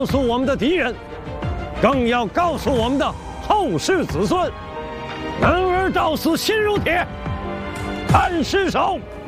告诉我们的敌人，更要告诉我们的后世子孙：男儿到死心如铁，看尸首。